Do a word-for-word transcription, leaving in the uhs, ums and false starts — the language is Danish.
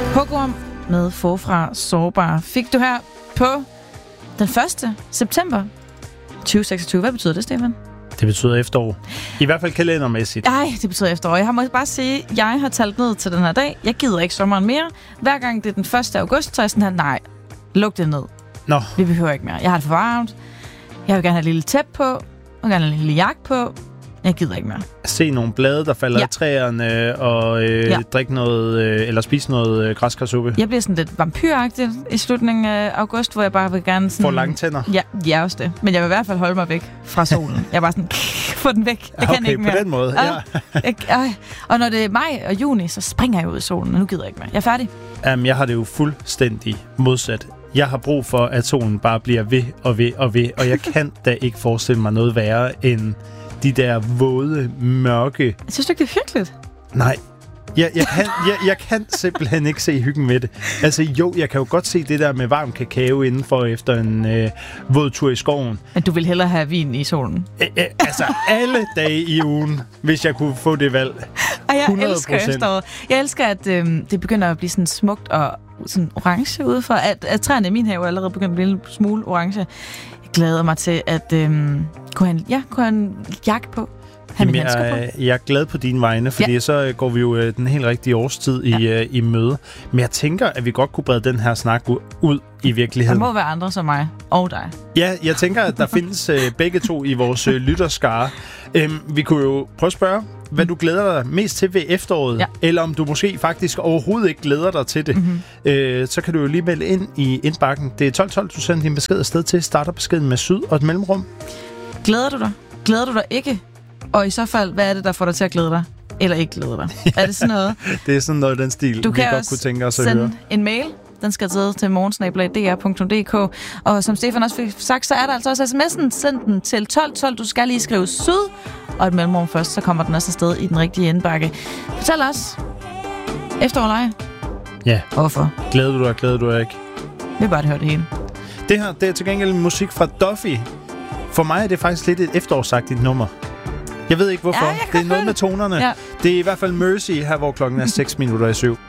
Hugorm med Forfra Sårbar fik du her på den første september tyve seksogtyve. Hvad betyder det, Stefan? Det betyder efterår. I hvert fald kalendermæssigt. Nej, det betyder efterår. Jeg har må bare sige, at jeg har talt ned til den her dag. Jeg gider ikke sommeren mere. Hver gang det er den første august, så er jeg sådan her, nej, luk det ned. Nå. Vi behøver ikke mere. Jeg har det for varmt. Jeg vil gerne have et lille tæppe på. Jeg vil gerne have en lille jakke på. Jeg gider ikke mere. Se nogle blade, der falder ja. i træerne, og øh, ja. drikke noget, øh, eller spise noget øh, græskarsuppe. Jeg bliver sådan lidt vampyragtigt i slutningen af august, hvor jeg bare vil gerne sådan... Få lange tænder? Ja, ja, også det. Men jeg vil i hvert fald holde mig væk fra solen. Jeg er bare sådan, få den væk. Jeg okay, kan ikke mere. på den måde, ja. Og, jeg, øh, og når det er maj og juni, så springer jeg ud i solen, og nu gider jeg ikke mere. Jeg er færdig. Um, jeg har det jo fuldstændig modsat. Jeg har brug for, at solen bare bliver ved og ved og ved, og jeg kan da ikke forestille mig noget værre end de der våde, mørke... Jeg synes ikke, det er hyggeligt. Nej. Jeg, jeg, kan, jeg, jeg kan simpelthen ikke se hyggen med det. Altså jo, jeg kan jo godt se det der med varm kakao indenfor efter en øh, våd tur i skoven. Men du vil hellere have vin i solen? Æ, æ, altså alle dage i ugen, hvis jeg kunne få det valg. Og jeg hundrede elsker procent. efteråret. Jeg elsker, at øh, det begynder at blive sådan smukt og sådan orange udefra. At, at træerne i min have allerede begynder at blive en smule orange. Jeg glæder mig til, at øh, kunne han, ja, kunne han jakke på. Jamen, jeg, jeg er glad på dine vegne, fordi ja. så går vi jo øh, den helt rigtige årstid i, ja. øh, i møde. Men jeg tænker, at vi godt kunne brede den her snak ud i virkeligheden. Der må være andre som mig og dig. Ja, jeg tænker, at der findes øh, begge to i vores øh, lytterskare. Øhm, vi kunne jo prøve at spørge, hvad du glæder dig mest til ved efteråret, ja. eller om du måske faktisk overhovedet ikke glæder dig til det. Mm-hmm. Øh, så kan du jo lige melde ind i indbakken. Det er tolv tolv, du sender din besked afsted til. Starter beskeden med syd og et mellemrum. Glæder du dig? Glæder du dig ikke? Og i så fald, hvad er det, der får dig til at glæde dig? Eller ikke glæde dig? Er det sådan noget? Det er sådan noget den stil, du vi godt kunne tænke os at høre. Du kan sende en mail. Den skal til til morgensnabelag punktum d r punktum d k. Og som Stefan også fik sagt, så er der altså også sms'en. Send den til tolv tolv. Du skal lige skrive syd og et mellemrum først, så kommer den også afsted i den rigtige indbakke. Fortæl os. Efterårleje. Ja. Hvorfor? Glæder du dig, glæder du dig ikke? Vi bare høre det hele. Det her, det er til gengæld musik fra Duffy. For mig er det faktisk lidt et efterårsagtigt nummer. Jeg ved ikke hvorfor. Ja, det er noget med tonerne. Ja. Det er i hvert fald Mercy her, hvor klokken er seks minutter i syv.